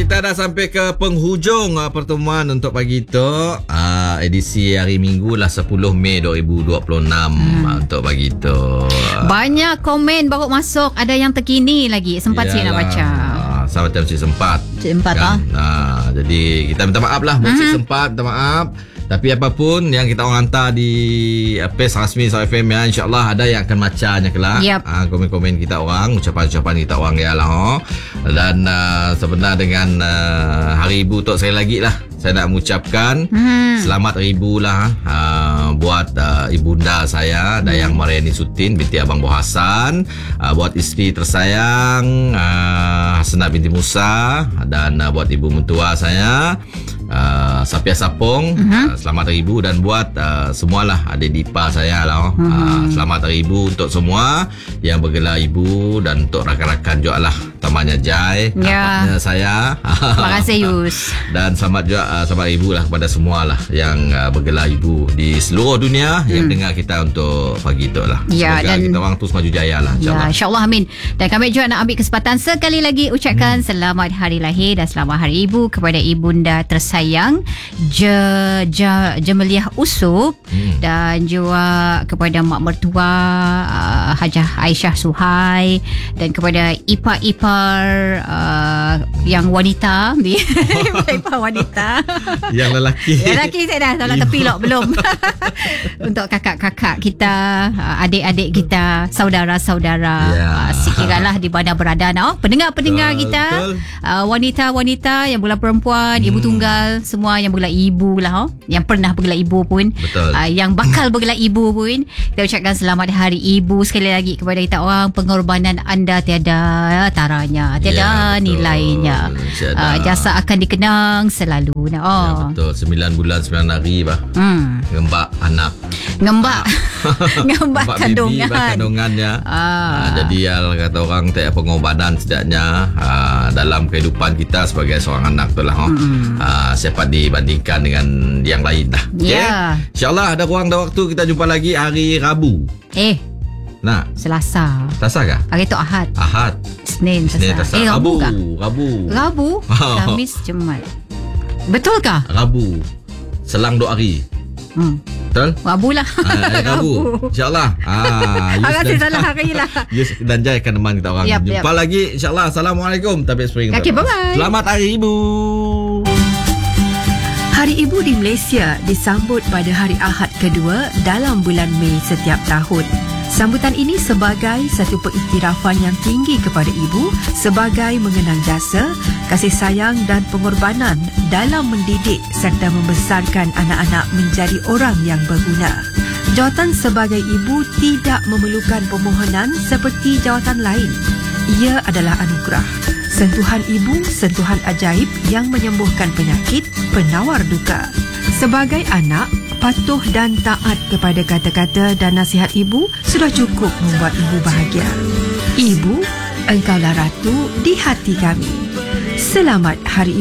kita dah sampai ke penghujung pertemuan untuk pagi itu. Edisi hari Minggu lah 10 Mei 2026 untuk pagi itu. Banyak komen baru masuk, ada yang terkini lagi. Sempat saya nak baca. Sama macam Cik Sempat. Cik Sempat kan? Jadi kita minta maaf lah buat Cik Sempat, minta maaf. Tapi apapun yang kita orang hantar di page rasmi Star FM ya, insyaAllah ada yang akan macanya kelak. Komen-komen kita orang, ucapan-ucapan kita orang ya lah. Dan sebenar dengan Hari Ibu untuk saya lagi lah, saya nak mengucapkan selamat Hari Ibu lah buat ibunda saya Dayang Mariani Sutin binti Abang Boh Hasan, buat isteri tersayang Hasanah binti Musa, dan buat ibu mentua saya Sapia Sapong. Selamat Hari Ibu. Dan buat semualah adik Dipa saya lah. Selamat Hari Ibu untuk semua yang bergelar ibu, dan untuk rakan-rakan juga lah, temannya Jai, partner saya. Terima kasih Yus. Dan selamat juga selamat Hari Ibu lah kepada semualah yang bergelar ibu di seluruh dunia yang dengar kita untuk pagi itu lah. Ya, semoga dan kita orang terus maju jaya lah, insyaAllah. Ya, insyaAllah, amin. Dan kami juga nak ambil kesempatan sekali lagi ucapkan selamat hari lahir dan selamat hari ibu kepada ibunda tersayang Jemeliah Usop, dan juga kepada mak mertua Hajah Aisyah Suhai, dan kepada ipar-ipar yang wanita. Ipar wanita. Yang lelaki saya dah tolak tepi lah belum. Untuk kakak-kakak kita, adik-adik kita, saudara-saudara, sekiralah di mana berada pendengar-pendengar kita, wanita-wanita yang bergelar perempuan, ibu tunggal, semua yang bergelar ibu lah, yang pernah bergelar ibu pun, yang bakal bergelar ibu pun, kita ucapkan selamat Hari Ibu sekali lagi kepada kita orang. Pengorbanan anda tiada taranya, tiada nilainya. Jasa akan dikenang selalu. Betul. 9 bulan 9 hari bah. Ngembak anak. Ngembak kandungannya. Jadi kata orang tak pengorbanan setidaknya dalam kehidupan kita sebagai seorang anak tu lah. Siapa dibandingkan dengan yang lain lah. InsyaAllah ada ruang dan waktu kita jumpa lagi hari Rabu. Selasa kah? Hari tu Ahad. Senin Selasa. Rabu kah? Rabu. Khamis, Jumaat. Betul kah? Rabu. Selang 2 hari. Betul? Rabu lah. Rabu. InsyaAllah. Agak salah hari lah. Yus dan Jai akan teman kita orang. Jumpa lagi insyaAllah. Assalamualaikum. Okay, bye-bye. Selamat Hari Ibu. Hari Ibu di Malaysia disambut pada hari Ahad kedua dalam bulan Mei setiap tahun. Sambutan ini sebagai satu pengiktirafan yang tinggi kepada ibu sebagai mengenang jasa, kasih sayang dan pengorbanan dalam mendidik serta membesarkan anak-anak menjadi orang yang berguna. Jawatan sebagai ibu tidak memerlukan permohonan seperti jawatan lain. Ia adalah anugerah. Sentuhan ibu, sentuhan ajaib yang menyembuhkan penyakit, penawar duka. Sebagai anak, patuh dan taat kepada kata-kata dan nasihat ibu sudah cukup membuat ibu bahagia. Ibu, engkaulah ratu di hati kami. Selamat Hari Ibu.